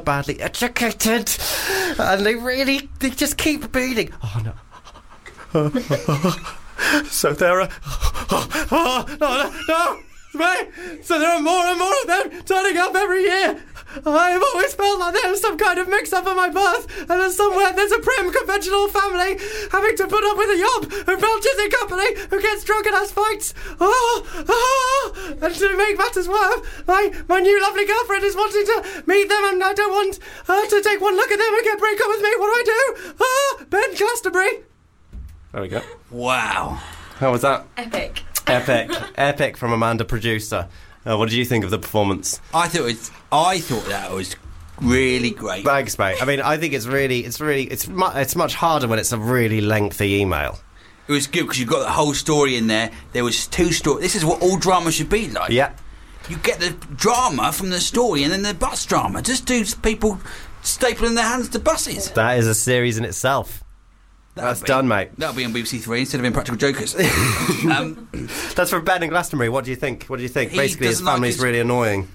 badly educated, and they just keep beating. Oh no. So there are... No! Right? So there are more and more of them turning up every year. I've always felt like there was some kind of mix-up at my birth, and then somewhere there's a prim, conventional family having to put up with a yob who belches in company, who gets drunk and has fights. And to make matters worse, my new lovely girlfriend is wanting to meet them, and I don't want her to take one look at them and get break up with me. What do? Ben Glastonbury. There we go. Wow. How was that? Epic. Epic from Amanda, producer. What did you think of the performance? I thought that was really great. Thanks, mate. I mean, I think it's much harder when it's a really lengthy email. It was good because you've got the whole story in there. There was 2 stories. This is what all drama should be like. Yeah. You get the drama from the story and then the bus drama. Just do people stapling their hands to buses. That is a series in itself. That's done, mate. That'll be on BBC Three instead of Impractical Jokers. That's for Ben and Glastonbury. What do you think? Basically, his family's really annoying.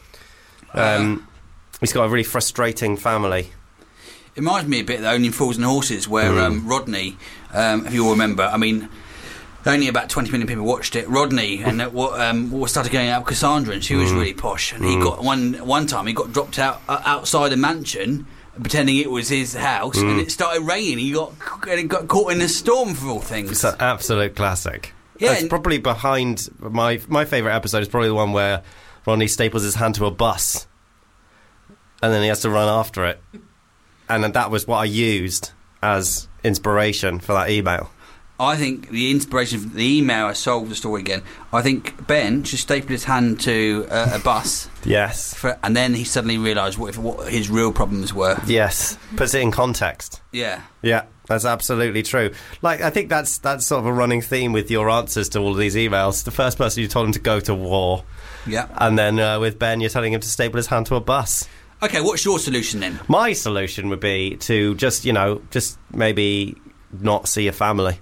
He's got a really frustrating family. It reminds me a bit of Only Fools and Horses, where Rodney, if you all remember, I mean, only about 20 million people watched it. Rodney and what started going out with Cassandra, and she was really posh. And he got one time he got dropped out outside a mansion, pretending it was his house, and it started raining. He got caught in a storm, for all things. It's an absolute classic. Yeah, it's probably behind my favourite episode is probably the one where Rodney staples his hand to a bus, and then he has to run after it. And then that was what I used as inspiration for that email. I think the inspiration for the email has solved the story again. I think Ben just stapled his hand to a bus. Yes. And then he suddenly realised what his real problems were. Yes. Puts it in context. Yeah. Yeah, that's absolutely true. Like, I think that's sort of a running theme with your answers to all of these emails. The first person you told him to go to war. Yeah. And then with Ben, you're telling him to staple his hand to a bus. Okay, what's your solution then? My solution would be to just maybe not see your family.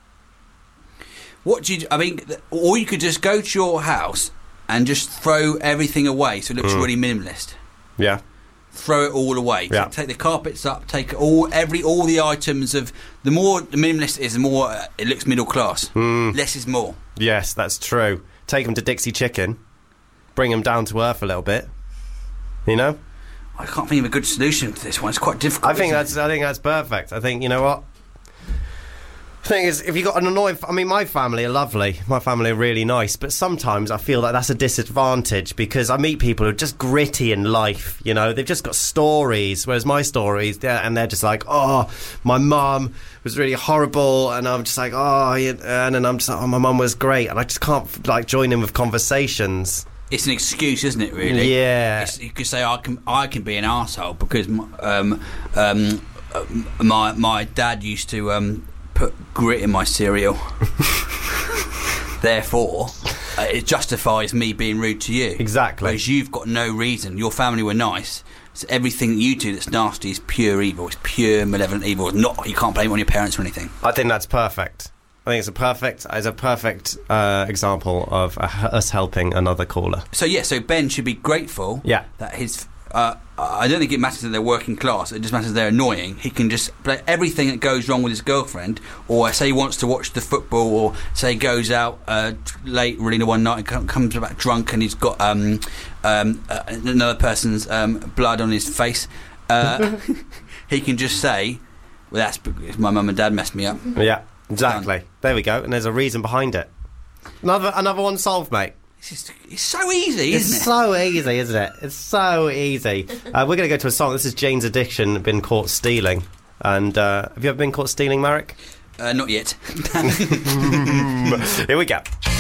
Or you could just go to your house and just throw everything away so it looks really minimalist. Yeah. Throw it all away. Yeah. Take the carpets up, take all the items of... The more the minimalist is, the more it looks middle class. Less is more. Yes, that's true. Take them to Dixie Chicken. Bring them down to earth a little bit. You know? I can't think of a good solution to this one. It's quite difficult. I think that's perfect. I think, you know what? The thing is, if you got an annoying... I mean, my family are lovely. My family are really nice. But sometimes I feel like that's a disadvantage because I meet people who are just gritty in life, you know? They've just got stories, whereas my stories, they're just like, oh, my mum was really horrible, and I'm just like, oh, yeah, and then I'm just like, oh, my mum was great, and I just can't, like, join in with conversations. It's an excuse, isn't it, really? Yeah. You could say, I can be an arsehole because my dad used to... put grit in my cereal. Therefore, it justifies me being rude to you. Exactly. Whereas you've got no reason. Your family were nice. So everything that you do that's nasty is pure evil. It's pure malevolent evil. It's not. You can't blame it on your parents or anything. I think that's perfect. I think it's a perfect example of us helping another caller. So Ben should be grateful. Yeah. That his. I don't think it matters that they're working class. It just matters they're annoying. He can just play everything that goes wrong with his girlfriend, or say he wants to watch the football, or say he goes out late really one night and comes back drunk and he's got another person's blood on his face. He can just say, well, that's because my mum and dad messed me up. Yeah, exactly. Done. There we go. And there's a reason behind it. Another one solved, mate. It's so easy, isn't it? It's so easy, isn't it? It's so easy. We're going to go to a song. This is Jane's Addiction, Been Caught Stealing. And have you ever been caught stealing, Marek? Not yet. Here we go.